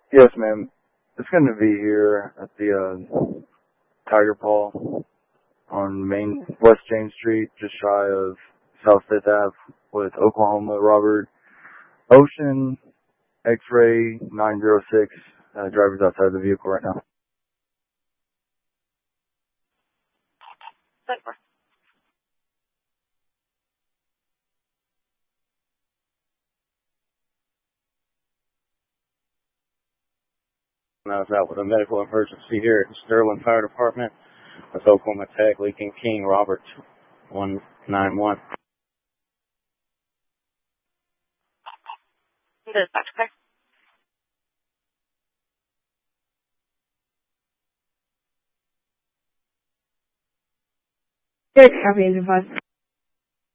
Yes, ma'am. It's going to be here at the Tiger Paw on Main West James Street, just shy of South Fifth Ave, with Oklahoma Robert Ocean X-ray 906. Driver's outside the vehicle right now. I was out with a medical emergency here at the Sterling Fire Department with Oklahoma Tech, Leaking King, Robert 191. Dispatch, okay. Good, copy, advised.